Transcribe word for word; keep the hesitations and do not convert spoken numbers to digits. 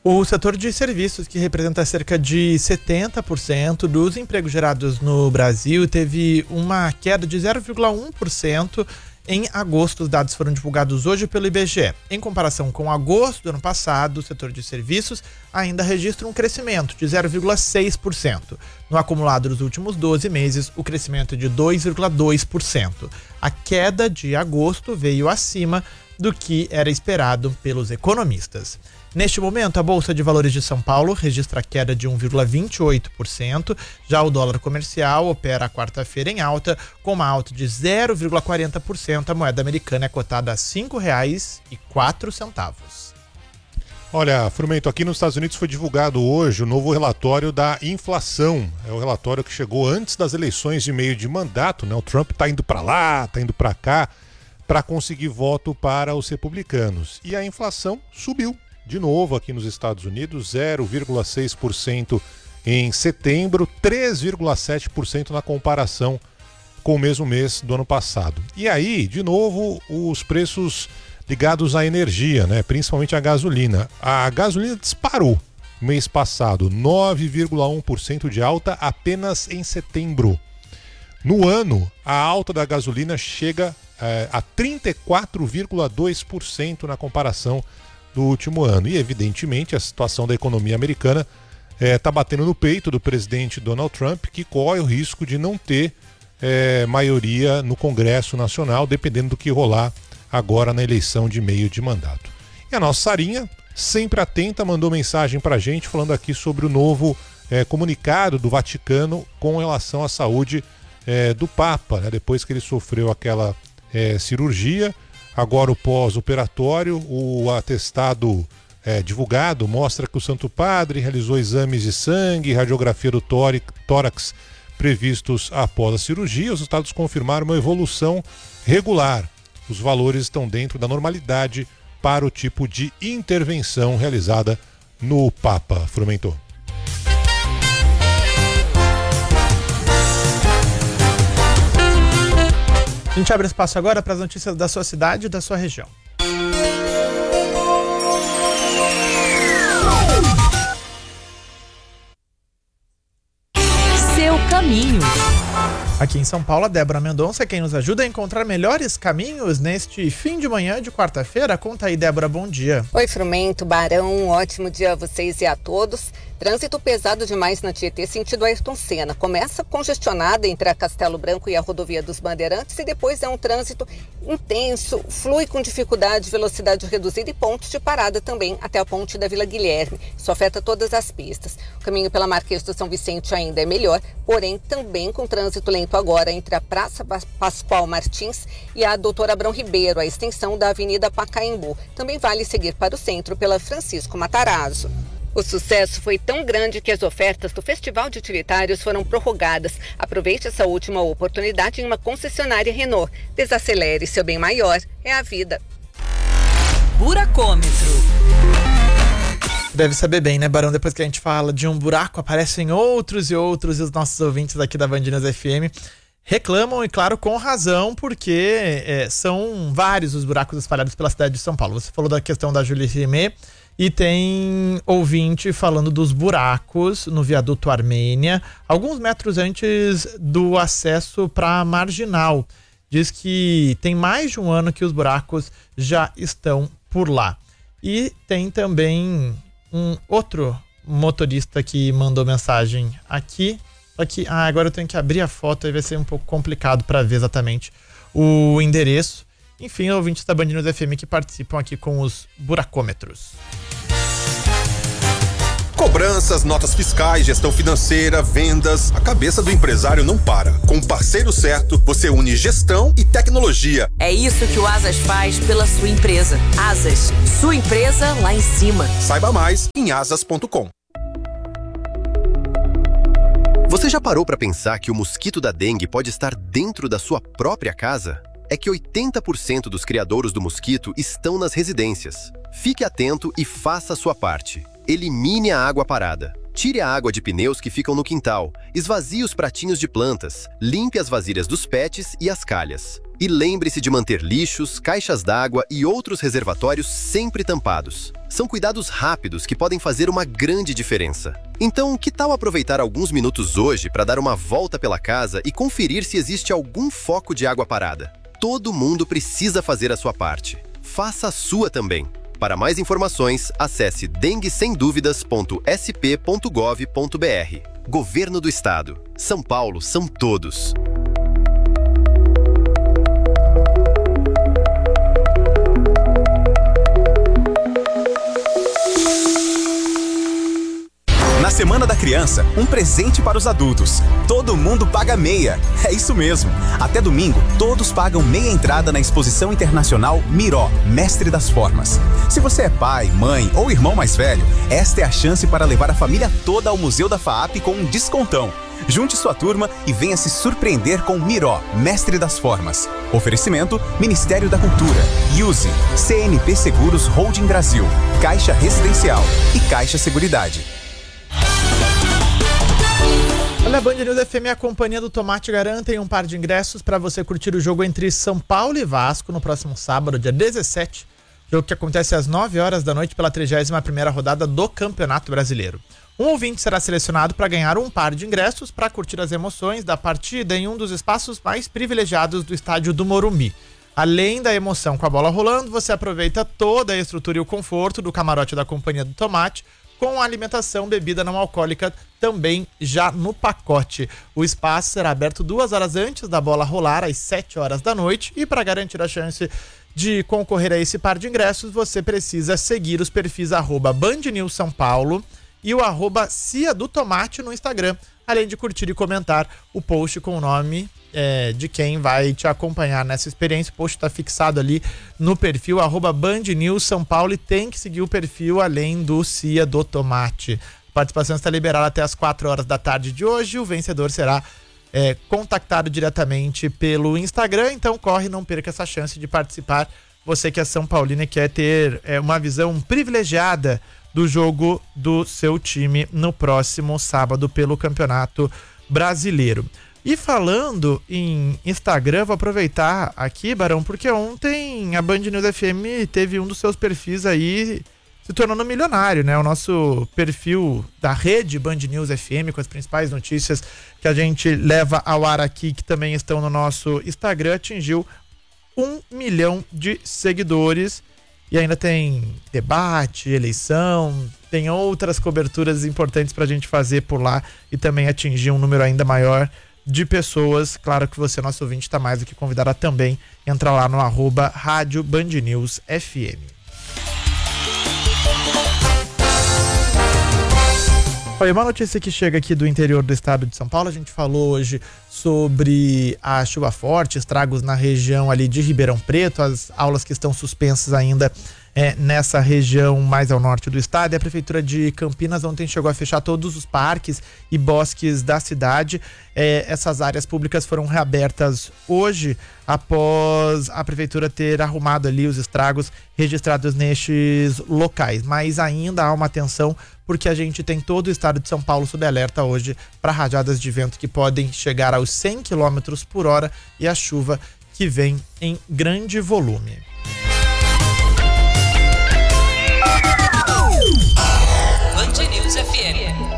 O setor de serviços, que representa cerca de setenta por cento dos empregos gerados no Brasil, teve uma queda de zero vírgula um por cento em agosto. Os dados foram divulgados hoje pelo I B G E. Em comparação com agosto do ano passado, o setor de serviços ainda registra um crescimento de zero vírgula seis por cento. No acumulado dos últimos doze meses, o crescimento é de dois vírgula dois por cento. A queda de agosto veio acima do que era esperado pelos economistas. Neste momento, a Bolsa de Valores de São Paulo registra queda de um vírgula vinte e oito por cento. Já o dólar comercial opera a quarta-feira em alta, com uma alta de zero vírgula quarenta por cento. A moeda americana é cotada a cinco reais e quatro centavos. Olha, Frumento, aqui nos Estados Unidos foi divulgado hoje o novo relatório da inflação. É o relatório que chegou antes das eleições de meio de mandato, né? O Trump tá indo para lá, tá indo para cá, para conseguir voto para os republicanos. E a inflação subiu de novo aqui nos Estados Unidos, zero vírgula seis por cento em setembro, três vírgula sete por cento na comparação com o mesmo mês do ano passado. E aí, de novo, os preços ligados à energia, né? Principalmente a gasolina. A gasolina disparou no mês passado, nove vírgula um por cento de alta apenas em setembro. No ano, a alta da gasolina chega é, a trinta e quatro vírgula dois por cento na comparação do último ano. E, evidentemente, a situação da economia americana está é, batendo no peito do presidente Donald Trump, que corre o risco de não ter é, maioria no Congresso Nacional, dependendo do que rolar agora na eleição de meio de mandato. E a nossa Sarinha, sempre atenta, mandou mensagem para a gente falando aqui sobre o novo é, comunicado do Vaticano com relação à saúde é, do Papa, né, depois que ele sofreu aquela é, cirurgia. Agora o pós-operatório, o atestado é, divulgado mostra que o Santo Padre realizou exames de sangue, radiografia do tórax previstos após a cirurgia. Os resultados confirmaram uma evolução regular. Os valores estão dentro da normalidade para o tipo de intervenção realizada no Papa. Frumentou. A gente abre espaço agora para as notícias da sua cidade e da sua região. Seu caminho. Aqui em São Paulo, a Débora Mendonça é quem nos ajuda a encontrar melhores caminhos neste fim de manhã de quarta-feira. Conta aí, Débora, bom dia. Oi, Frumento, Barão, um ótimo dia a vocês e a todos. Trânsito pesado demais na Tietê, sentido Ayrton Senna. Começa congestionada entre a Castelo Branco e a rodovia dos Bandeirantes e depois é um trânsito intenso, flui com dificuldade, velocidade reduzida e pontos de parada também até a ponte da Vila Guilherme. Isso afeta todas as pistas. O caminho pela Marquês do São Vicente ainda é melhor, porém também com trânsito lento agora entre a Praça Pascoal Martins e a Doutor Abrão Ribeiro, a extensão da Avenida Pacaembu. Também vale seguir para o centro pela Francisco Matarazzo. O sucesso foi tão grande que as ofertas do Festival de Utilitários foram prorrogadas. Aproveite essa última oportunidade em uma concessionária Renault. Desacelere, seu bem maior é a vida. Buracômetro. Deve saber bem, né, Barão? Depois que a gente fala de um buraco, aparecem outros e outros, e os nossos ouvintes aqui da Band News F M reclamam, e claro, com razão, porque é, são vários os buracos espalhados pela cidade de São Paulo. Você falou da questão da Julie Rimet, e tem ouvinte falando dos buracos no viaduto Armênia, alguns metros antes do acesso para a Marginal. Diz que tem mais de um ano que os buracos já estão por lá. E tem também um outro motorista que mandou mensagem aqui. aqui ah, agora eu tenho que abrir a foto e vai ser um pouco complicado para ver exatamente o endereço. Enfim, ouvintes da Band News F M que participam aqui com os buracômetros. Cobranças, notas fiscais, gestão financeira, vendas. A cabeça do empresário não para. Com o parceiro certo, você une gestão e tecnologia. É isso que o Asas faz pela sua empresa. Asas, sua empresa lá em cima. Saiba mais em asas ponto com. Você já parou para pensar que o mosquito da dengue pode estar dentro da sua própria casa? É que oitenta por cento dos criadouros do mosquito estão nas residências. Fique atento e faça a sua parte. Elimine a água parada. Tire a água de pneus que ficam no quintal, esvazie os pratinhos de plantas, limpe as vasilhas dos pets e as calhas. E lembre-se de manter lixos, caixas d'água e outros reservatórios sempre tampados. São cuidados rápidos que podem fazer uma grande diferença. Então, que tal aproveitar alguns minutos hoje para dar uma volta pela casa e conferir se existe algum foco de água parada? Todo mundo precisa fazer a sua parte. Faça a sua também. Para mais informações, acesse dengue sem dúvidas ponto s p ponto gov ponto b r. Governo do Estado. São Paulo são todos. Na Semana da Criança, um presente para os adultos. Todo mundo paga meia. É isso mesmo. Até domingo, todos pagam meia entrada na Exposição Internacional Miró, Mestre das Formas. Se você é pai, mãe ou irmão mais velho, esta é a chance para levar a família toda ao Museu da FAAP com um descontão. Junte sua turma e venha se surpreender com Miró, Mestre das Formas. Oferecimento, Ministério da Cultura, Use, C N P Seguros Holding Brasil, Caixa Residencial e Caixa Seguridade. Olha, a Band News F M e a Companhia do Tomate garantem um par de ingressos para você curtir o jogo entre São Paulo e Vasco no próximo sábado, dia dezessete. Jogo que acontece às nove horas da noite pela trigésima primeira rodada do Campeonato Brasileiro. Um ouvinte será selecionado para ganhar um par de ingressos para curtir as emoções da partida em um dos espaços mais privilegiados do estádio do Morumbi. Além da emoção com a bola rolando, você aproveita toda a estrutura e o conforto do camarote da Companhia do Tomate, com alimentação, bebida não alcoólica também já no pacote. O espaço será aberto duas horas antes da bola rolar, às sete horas da noite, e para garantir a chance de concorrer a esse par de ingressos, você precisa seguir os perfis arroba Band News São Paulo e o arroba Cia do Tomate no Instagram, além de curtir e comentar o post com o nome é, de quem vai te acompanhar nessa experiência. O post está fixado ali no perfil arroba Band News São Paulo e tem que seguir o perfil além do Cia do Tomate. A participação está liberada até as quatro horas da tarde de hoje. O vencedor será é, contactado diretamente pelo Instagram, então corre, não perca essa chance de participar. Você que é São Paulino e quer ter é, uma visão privilegiada do jogo do seu time no próximo sábado pelo Campeonato Brasileiro. E falando em Instagram, vou aproveitar aqui, Barão, porque ontem a Band News F M teve um dos seus perfis aí se tornando milionário, né? O nosso perfil da rede Band News F M, com as principais notícias que a gente leva ao ar aqui, que também estão no nosso Instagram, atingiu um milhão de seguidores. E ainda tem debate, eleição, tem outras coberturas importantes pra gente fazer por lá e também atingir um número ainda maior de pessoas. Claro que você, nosso ouvinte, está mais do que convidado a também entrar lá no arroba Rádio Band News F M. Olha, uma notícia que chega aqui do interior do estado de São Paulo. A gente falou hoje sobre a chuva forte, estragos na região ali de Ribeirão Preto, as aulas que estão suspensas ainda é, nessa região mais ao norte do estado. E a Prefeitura de Campinas ontem chegou a fechar todos os parques e bosques da cidade. É, essas áreas públicas foram reabertas hoje, após a Prefeitura ter arrumado ali os estragos registrados nestes locais. Mas ainda há uma atenção, porque a gente tem todo o estado de São Paulo sob alerta hoje para rajadas de vento que podem chegar aos cem quilômetros por hora e a chuva que vem em grande volume. Band News F M.